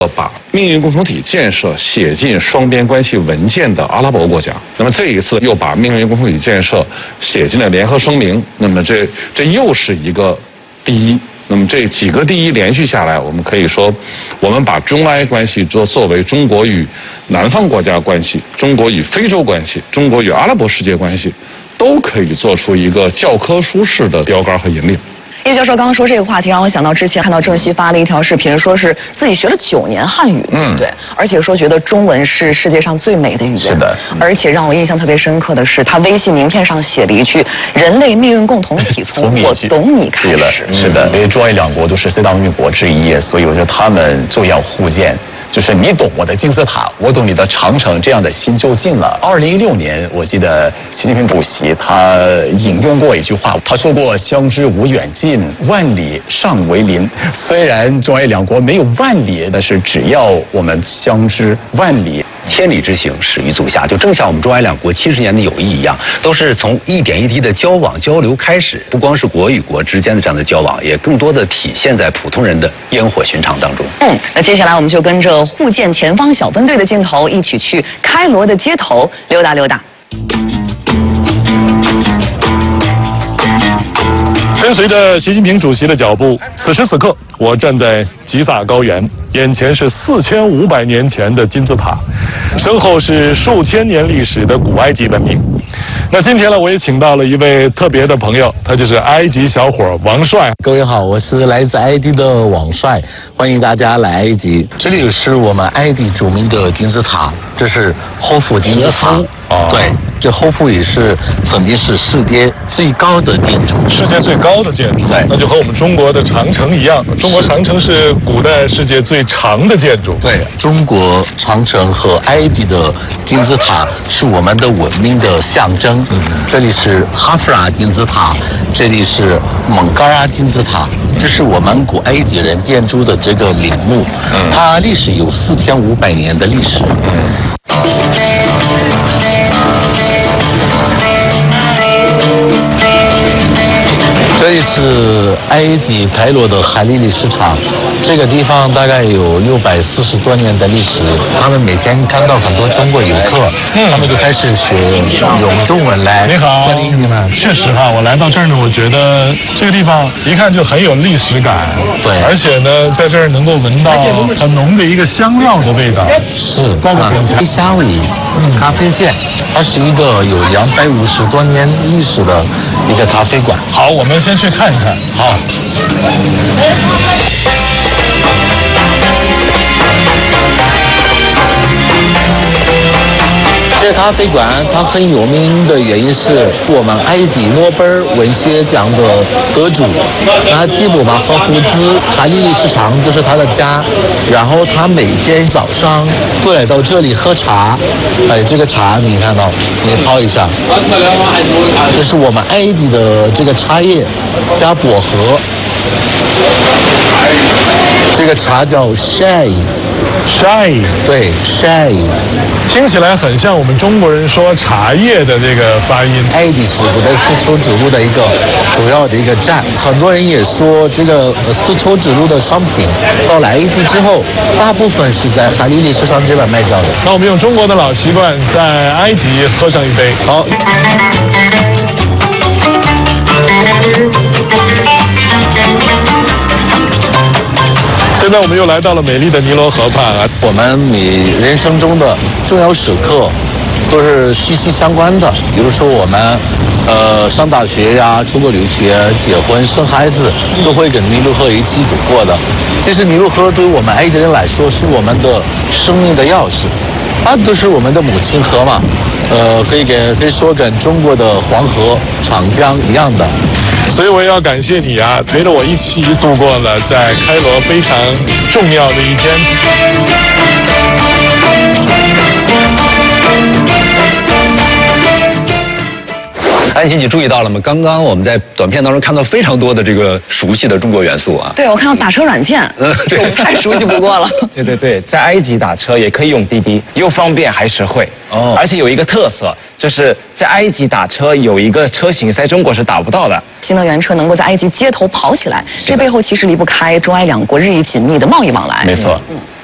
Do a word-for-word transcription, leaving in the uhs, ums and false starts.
把命运共同体建设写进双边关系文件的阿拉伯国家。那么这一次又把命运共同体建设写进了联合声明。那么这这又是一个第一。那么这几个第一连续下来，我们可以说，我们把中埃关系作作为中国与南方国家关系、中国与非洲关系、中国与阿拉伯世界关系，都可以做出一个教科书式的标杆和引领。 叶教授刚刚说这个话题，让我想到之前看到郑熙发了一条视频，说是自己学了九年汉语，嗯，对，而且说觉得中文是世界上最美的语言。 是的， 而且让我印象特别深刻的是，他微信名片上写了一句“人类命运共同体从我懂你开始”。 是的，因为中埃两国都是四大运国之一，所以我觉得他们就要互鉴。就是你懂我的金字塔，我懂你的长城，这样的心就近了。二零一六年，我记得习近平主席他引用过一句话，他说过“相知无远近，万里尚为邻”。虽然中埃两国没有万里，但是只要我们相知万里。 千里之行，始于足下。就正像我们中埃两国七十年的友谊一样，都是从一点一滴的交往交流开始。不光是国与国之间的这样的交往，也更多的体现在普通人的烟火寻常当中。 嗯，那接下来我们就跟着互鉴前方小分队的镜头，一起去开罗的街头溜达溜达。 跟随着习近平主席的脚步，此时此刻，我站在吉萨高原，眼前是四千五百年前的金字塔，身后是数千年历史的古埃及文明。那今天呢，我也请到了一位特别的朋友，他就是埃及小伙王帅。 各位好，我是来自埃及的王帅，欢迎大家来埃及。这里是我们埃及著名的金字塔，这是霍夫金字塔。 哦、 对，这霍夫也是曾经是世界最高的建筑， 世界最高的建筑。 对， 那就和我们中国的长城一样，中国长城是古代世界最长的建筑。 对，中国长城和埃及的金字塔是我们的文明的象征。嗯，这里是哈夫拉金字塔，这里是蒙嘎拉金字塔，这是我们古埃及人建筑的这个陵墓，嗯、它历史有四千五百年的历史。嗯。这里是埃及开罗的海利里市场，这个地方大概有六百四十多年的历史。他们每天看到很多中国游客，嗯、他们就开始学用中文来你好， 欢迎你们。 确实哈，我来到这儿呢，我觉得这个地方一看就很有历史感。 对， 而且呢，在这儿能够闻到很浓的一个香料的味道。 是， 包括点菜。 夏威夷咖啡店，它是一个有两百五十多年历史的一个咖啡馆。 好，我们先去看一看。 好。这咖啡馆它很有名的原因是我们埃及诺贝尔文学奖的得主，那基普马赫夫兹海利里市场就是他的家，然后他每天早上都来到这里喝茶。哎，这个茶你看到，你泡一下，这是我们埃及的这个茶叶加薄荷，这个茶叫 shai。Shai， 对 ，shai， 听起来很像我们中国人说茶叶的这个发音。 埃及是古代丝绸之路的一个主要的一个站，很多人也说这个丝绸之路的商品到了埃及之后，大部分是在海利里市场这边卖掉的。 那我们用中国的老习惯，在埃及喝上一杯。 好。 现在我们又来到了美丽的尼罗河畔啊！ 我们每人生中的重要时刻都是息息相关的，比如说我们呃上大学呀、出国留学、结婚、生孩子，都会跟尼罗河一起度过的。其实尼罗河对于我们埃及人来说是我们的生命的钥匙，它都是我们的母亲河嘛，呃，可以给可以说跟中国的黄河、长江一样的。 所以我也要感谢你啊，陪着我一起度过了在开罗非常重要的一天。 安琪，你注意到了吗？刚刚我们在短片当中看到非常多的这个熟悉的中国元素啊。 对，我看到打车软件，嗯，对，太熟悉不过了。 对对对，在埃及打车也可以用滴滴，又方便还实惠。哦，而且有一个特色，就是在埃及打车有一个车型在中国是打不到的。 新能源车能够在埃及街头跑起来，这背后其实离不开中埃两国日益紧密的贸易往来。 没错。 嗯。